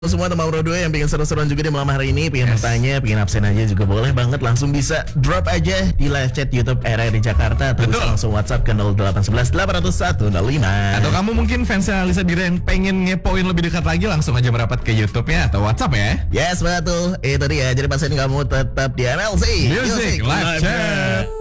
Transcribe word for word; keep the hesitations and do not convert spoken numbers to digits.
Semua teman Bro dua yang pengen seru-seruan juga di malam hari ini, pengen yes. bertanya, pengen absen aja juga boleh banget, langsung bisa drop aja di live chat YouTube R R di Jakarta atau bisa langsung WhatsApp ke nol delapan satu satu delapan nol satu nol lima. Atau kamu mungkin fansnya Alisa Dira yang pengen ngepoin lebih dekat lagi, langsung aja merapat ke YouTube-nya atau WhatsApp ya. Yes betul, itu dia. Jadi pastikan kamu tetap di M L C Music Live Chat.